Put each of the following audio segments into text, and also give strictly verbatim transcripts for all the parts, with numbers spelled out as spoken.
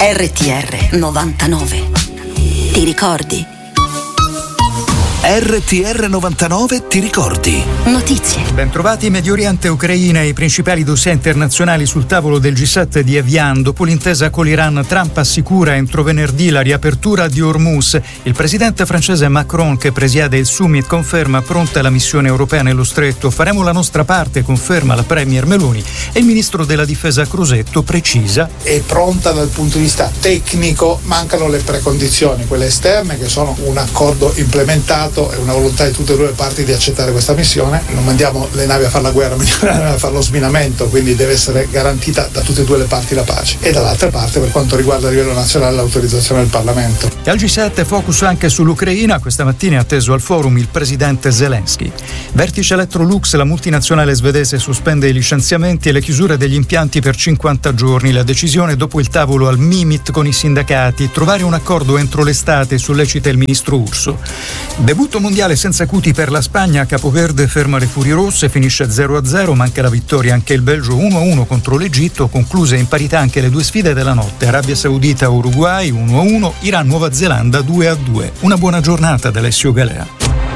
R T R novantanove. Ti ricordi? R T R novantanove ti ricordi? Notizie. Bentrovati. Medio Oriente, Ucraina e i principali dossier internazionali sul tavolo del G sette di Evian. Dopo l'intesa con l'Iran, Trump assicura entro venerdì la riapertura di Hormuz. Il presidente francese Macron, che presiede il summit, conferma pronta la missione europea nello stretto. Faremo la nostra parte, conferma la premier Meloni, e il ministro della difesa Crosetto precisa: è pronta dal punto di vista tecnico, mancano le precondizioni, quelle esterne, che sono un accordo implementato e una volontà di tutte e due le parti di accettare questa missione. Non mandiamo le navi a fare la guerra, mandiamo le navi a fare lo sminamento, quindi deve essere garantita da tutte e due le parti la pace, e dall'altra parte, per quanto riguarda a livello nazionale, l'autorizzazione del Parlamento. E al G sette focus anche sull'Ucraina. Questa mattina è atteso al forum il presidente Zelensky. Vertice Electrolux, la multinazionale svedese sospende i licenziamenti e le chiusure degli impianti per cinquanta giorni. La decisione dopo il tavolo al Mimit con i sindacati. Trovare un accordo entro l'estate, sollecita il ministro Urso. Debutto mondiale senza acuti per la Spagna. Capoverde ferma le furie rosse, finisce zero a zero, manca la vittoria anche il Belgio uno a uno contro l'Egitto, concluse in parità anche le due sfide della notte. Arabia Saudita Uruguay uno a uno, Iran Nuova Zelanda due a due. Una buona giornata da Alessio Galea.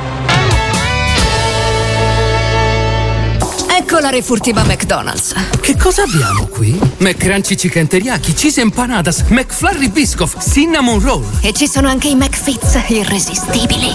Ecco la refurtiva McDonald's. Che cosa abbiamo qui? McCrunchy Chicken Teriyaki, Cheese Empanadas, McFlurry Biscoff, Cinnamon Roll. E ci sono anche i McFits irresistibili.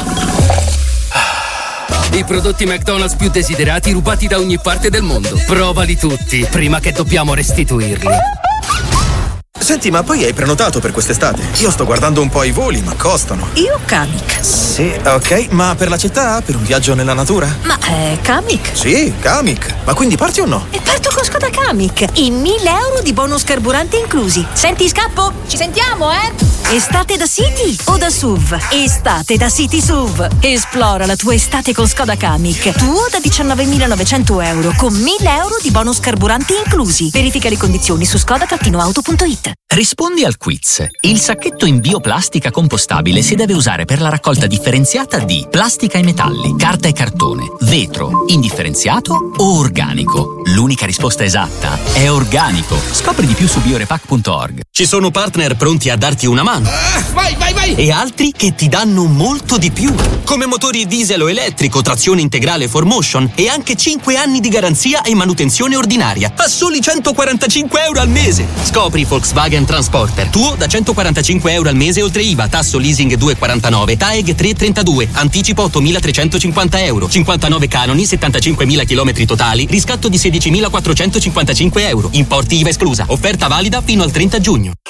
I prodotti McDonald's più desiderati rubati da ogni parte del mondo. Provali tutti, prima che dobbiamo restituirli. Senti, ma poi hai prenotato per quest'estate? Io sto guardando un po' i voli, ma costano. Io Kamiq. Sì, ok, ma per la città? Per un viaggio nella natura? Ma è Kamiq? Sì, Kamiq. Ma quindi parti o no? E parto con Skoda Kamiq. I mille euro di bonus carburante inclusi. Senti, scappo? Ci sentiamo, eh? Estate da City o da S U V? Estate da City S U V. Esplora la tua estate con Skoda Kamiq. Tuo da diciannovemilanovecento euro con mille euro di bonus carburante inclusi. Verifica le condizioni su skoda auto punto it. Rispondi al quiz. Il sacchetto in bioplastica compostabile si deve usare per la raccolta differenziata di plastica e metalli, carta e cartone, vetro, indifferenziato o organico. L'unica risposta esatta è organico. Scopri di più su biorepac punto org. Ci sono partner pronti a darti una mano. Ah, vai, vai, vai! E altri che ti danno molto di più. Come motori diesel o elettrico, trazione integrale four motion e anche cinque anni di garanzia e manutenzione ordinaria a soli centoquarantacinque euro al mese. Scopri Volkswagen Transporter, tuo da centoquarantacinque euro al mese oltre I V A, tasso leasing due virgola quarantanove, T A E G tre virgola trentadue, anticipo ottomilatrecentocinquanta euro, cinquantanove canoni, settantacinquemila chilometri totali, riscatto di sedicimilaquattrocentocinquantacinque euro, importi I V A esclusa, offerta valida fino al trenta giugno.